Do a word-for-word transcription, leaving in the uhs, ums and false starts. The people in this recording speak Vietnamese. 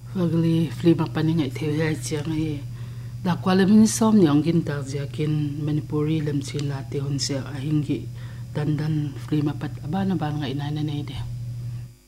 Fagli flima paning ai theu hai chiang ai da kwalamin som nyang gin ta jakin Manipuri lam chin la te hun se a hingi dan dan flima pat abana ban ngai na nei de